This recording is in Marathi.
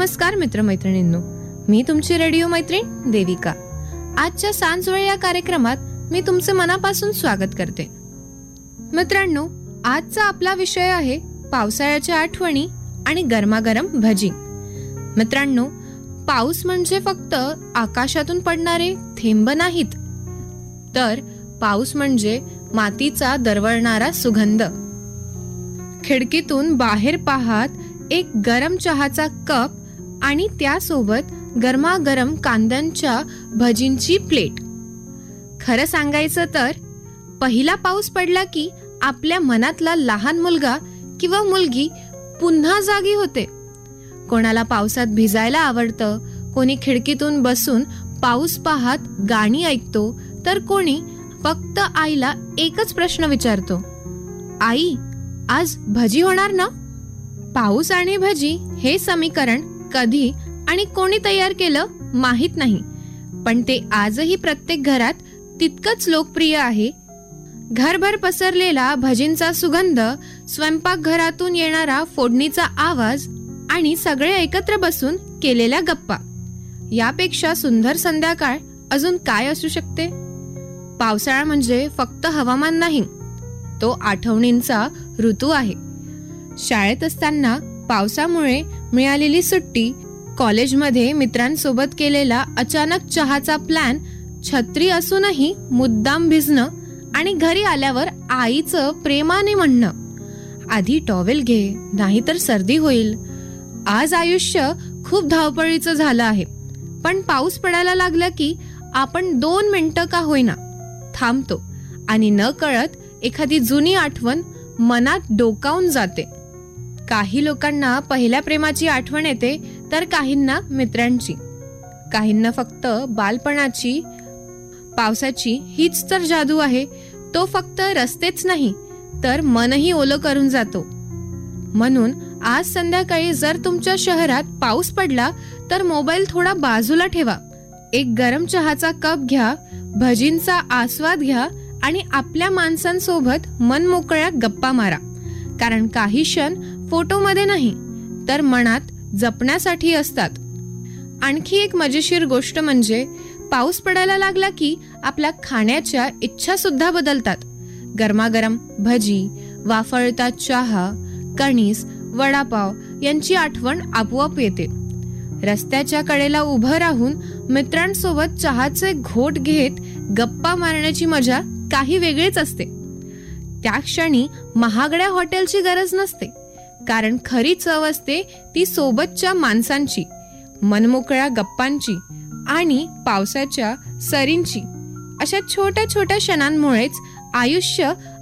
नमस्कार मित्रमैत्रिणींनो, मी तुमची रेडिओ मैत्रीण देविका. आजच्या सांजवेळ या कार्यक्रमात मी तुमचे मनापासून स्वागत करते. मित्रांनो, आजचा आपला विषय आहे पावसाळ्याच्या आठवणी आणि गरमागरम भजी. मित्रांनो, पाऊस म्हणजे फक्त आकाशातून पडणारे थेंब नाहीत, तर पाऊस म्हणजे मातीचा दरवळणारा सुगंध. खिडकीतून बाहेर पाहत एक गरम चहाचा कप आणि त्यासोबत गरमागरम कांद्यांच्या भजींची प्लेट. खरं सांगायचं तर पहिला पाऊस पडला की आपल्या मनातला लहान मुलगा किंवा मुलगी पुन्हा जागी होते. कोणाला पावसात भिजायला आवडतं, कोणी खिडकीतून बसून पाऊस पाहत गाणी ऐकतो, तर कोणी फक्त आईला एकच प्रश्न विचारतो, आई आज भजी होणार ना? पाऊस आणि भजी हे समीकरण कधी आणि कोणी तयार केलं माहित नाही, पण ते आजही प्रत्येक घरात तितकंच लोकप्रिय आहे. घरभर पसरलेला भजींचा सुगंध, स्वयंपाकघरातून येणारा फोडणीचा आवाज आणि सगळे एकत्र बसून केलेल्या गप्पा, यापेक्षा सुंदर संध्याकाळ अजून काय असू शकते? पावसाळा म्हणजे फक्त हवामान नाही, तो आठवणींचा ऋतू आहे. शाळेत असताना पावसामुळे मिळालेली सुट्टी, कॉलेजमध्ये मित्रांसोबत केलेला अचानक चहाचा प्लॅन, छत्री असूनही मुद्दाम भिजणं आणि घरी आल्यावर आईचं प्रेमाने म्हणणं, आधी टॉवेल घे नाहीतर सर्दी होईल. आज आयुष्य खूप धावपळीचं झालं आहे, पण पाऊस पडायला लागला की आपण 2 मिनिटं का होईना थांबतो आणि न कळत एखादी जुनी आठवण मनात डोकावून जाते. काही लोकांना पहिल्या प्रेमाची आठवण येते, तर काहींना मित्रांची, काहींना फक्त बालपणाची. पावसाची हीच तर जादू आहे, तो फक्त रस्तेच नाही तर मनही ओलं करून जातो. म्हणून आज संध्याकाळी जर तुमच्या शहरात पाऊस पडला तर मोबाईल थोडा बाजूला ठेवा, एक गरम चहाचा कप घ्या, भजींचा आस्वाद घ्या आणि आपल्या माणसांसोबत मनमोकळ्या गप्पा मारा. कारण काही क्षण फोटोमध्ये नाही तर मनात जपण्यासाठी असतात. आणखी एक मजेशीर गोष्ट म्हणजे पाऊस पडायला लागला की आपल्या खाण्याच्या इच्छा सुद्धा बदलतात. गरमागरम भजी, वाफळता चहा, कणीस, वडापाव यांची आठवण आपोआप येते. रस्त्याच्या कडेला उभं राहून मित्रांसोबत चहाचे घोट घेत गप्पा मारण्याची मजा काही वेगळीच असते. त्या क्षणी महागड्या हॉटेलची गरज नसते, कारण खरी चव असते ती सोबतच्या माणसांची, मनमोकळ्या गप्पांची आणि पावसाच्या सरींची. अशा छोट्या छोट्या क्षणांमुळेच आयुष्य